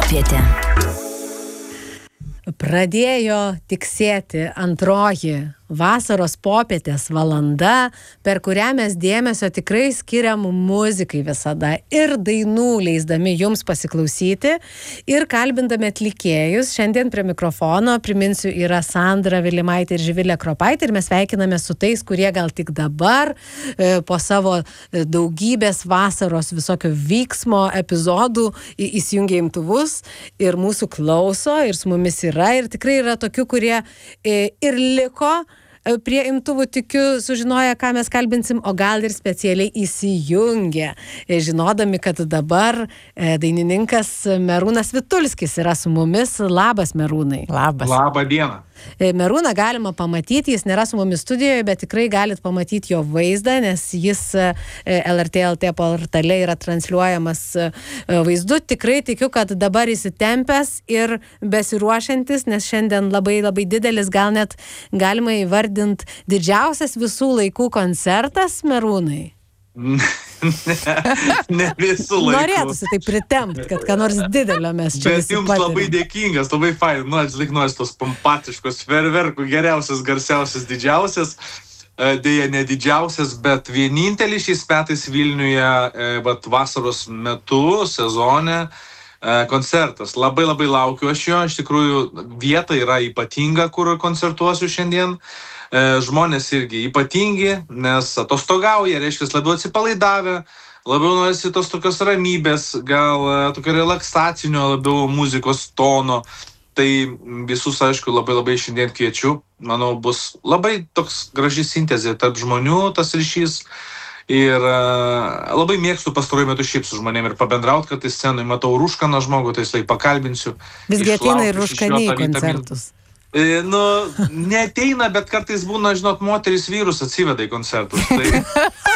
popietė. Pradėjo tiksėti antroji vasaros popietės valanda, per kurią mes dėmesio tikrai skiriam muzikai visada ir dainų leisdami jums pasiklausyti ir kalbindami atlikėjus. Šiandien prie mikrofono, priminsiu, yra Sandra Vilimaitė ir Živilė Kropaitė ir mes sveikiname su tais, kurie gal tik dabar po savo daugybės vasaros visokio vyksmo epizodų įsijungia imtuvus ir mūsų klauso ir su mumis yra ir tikrai yra tokių, kurie ir liko prie imtuvų, tikiu, sužinoja, ką mes kalbinsim, o gal ir specialiai įsijungė, žinodami, kad dabar dainininkas Merūnas Vitulskis yra su mumis. Labas, Merūnai. Labas. Labą dieną. Merūną galima pamatyti, jis nėra su mumis studijoje, bet tikrai galit pamatyti jo vaizdą, nes jis LRT LT portale yra transliuojamas vaizdu. Tikrai tikiu, kad dabar įsitempęs ir besiruošiantis, nes šiandien labai labai didelis, gal net galima įvardinti didžiausias visų laikų koncertas, Merūnai. Ne visų laikų. Norėtųsi tai pritempt, kad ką nors didelio mes čia bet jums labai dėkingas, labai fain. Nors tos pompatiškos ferverkų, geriausias, garsiausias, didžiausias. Dėja, ne didžiausias, bet vienintelis šiais metais Vilniuje vasaros metu, sezone koncertas. Labai labai laukiu aš jo. Iš tikrųjų, vieta yra ypatinga, kur koncertuosiu šiandien. Žmonės irgi ypatingi, nes atostogauja, reiškia, labiau atsipalaidavę, labiau norisi tos tokios ramybės, gal tokio relaksacinio labiau muzikos tono. Tai visus, aišku, labai labai šiandien kviečiu. Manau, bus labai toks graži sintezė tarp žmonių, tas ryšys. Ir labai mėgstu pastaruoju metu šiaip su žmonėm ir pabendrauti, kad tai scenui matau Rūškaną žmogų, tai pakalbinsiu. Visgi ateina ir Rūškaniai koncertus. Neateina, bet kartais būna, žinot, moteris vyrus atsiveda į koncertus. Tai